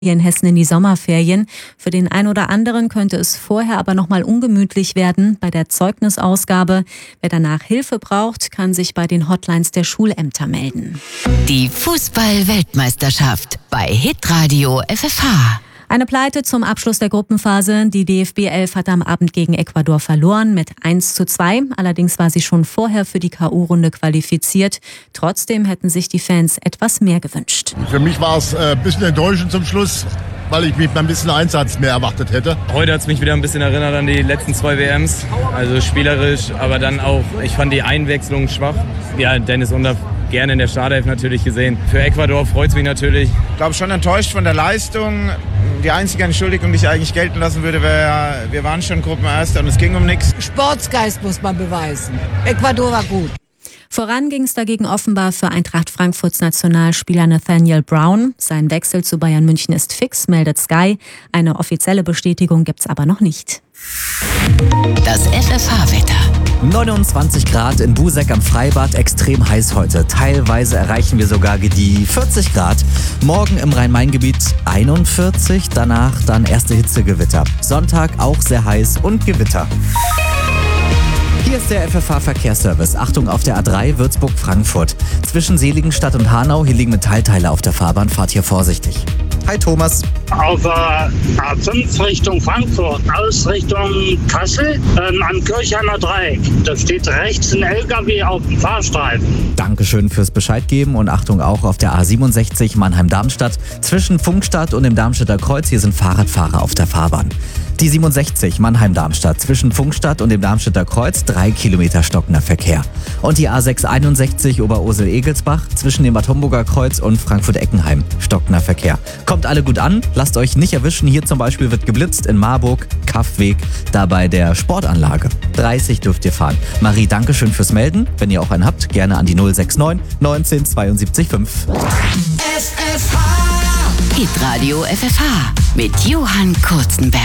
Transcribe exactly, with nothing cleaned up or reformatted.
Hier in Hessen in die Sommerferien. Für den einen oder anderen könnte es vorher aber noch mal ungemütlich werden bei der Zeugnisausgabe. Wer danach Hilfe braucht, kann sich bei den Hotlines der Schulämter melden. Die Fußball-Weltmeisterschaft bei Hitradio F F H. Eine Pleite zum Abschluss der Gruppenphase. Die D F B elf hat am Abend gegen Ecuador verloren mit eins zu zwei. Allerdings war sie schon vorher für die K O-Runde qualifiziert. Trotzdem hätten sich die Fans etwas mehr gewünscht. Für mich war es ein bisschen enttäuschend zum Schluss, weil ich mich ein bisschen Einsatz mehr erwartet hätte. Heute hat es mich wieder ein bisschen erinnert an die letzten zwei W Ms. Also spielerisch, aber dann auch, ich fand die Einwechslung schwach. Ja, Dennis Undaff gerne in der Startelf natürlich gesehen. Für Ecuador freut es mich natürlich. Ich glaube schon enttäuscht von der Leistung. Die einzige Entschuldigung, die ich eigentlich gelten lassen würde, wäre, wir waren schon Gruppenerster und es ging um nichts. Sportsgeist muss man beweisen. Ecuador war gut. Voran ging es dagegen offenbar für Eintracht Frankfurts Nationalspieler Nathaniel Brown. Sein Wechsel zu Bayern München ist fix, meldet Sky. Eine offizielle Bestätigung gibt's aber noch nicht. Das F F H-Wetter. neunundzwanzig Grad in Buseck am Freibad, extrem heiß heute. Teilweise erreichen wir sogar die vierzig Grad. Morgen im Rhein-Main-Gebiet einundvierzig, danach dann erste Hitzegewitter. Sonntag auch sehr heiß und Gewitter. Hier ist der F F H-Verkehrsservice. Achtung auf der A drei Würzburg-Frankfurt. Zwischen Seligenstadt und Hanau, hier liegen Metallteile auf der Fahrbahn. Fahrt hier vorsichtig. Hi Thomas. Auf der A fünf Richtung Frankfurt, aus Richtung Kassel, ähm, am Kirchheimer Dreieck. Da steht rechts ein L K W auf dem Fahrstreifen. Dankeschön fürs Bescheid geben und Achtung auch auf der A siebenundsechzig Mannheim-Darmstadt. Zwischen Funkstadt und dem Darmstädter Kreuz, hier sind Fahrradfahrer auf der Fahrbahn. Die siebenundsechzig Mannheim-Darmstadt zwischen Funkstadt und dem Darmstädter Kreuz, drei Kilometer stockender Verkehr. Und die A sechshunderteinundsechzig Oberursel-Egelsbach zwischen dem Bad Homburger Kreuz und Frankfurt-Eckenheim, stockender Verkehr. Kommt alle gut an, lasst euch nicht erwischen. Hier zum Beispiel wird geblitzt in Marburg, Kaffweg, da bei der Sportanlage. dreißig dürft ihr fahren. Marie, Dankeschön fürs Melden. Wenn ihr auch einen habt, gerne an die null sechs neun neunzehn zweiundsiebzig fünf. F F H. Hitradio F F H mit Johann Kurzenberg.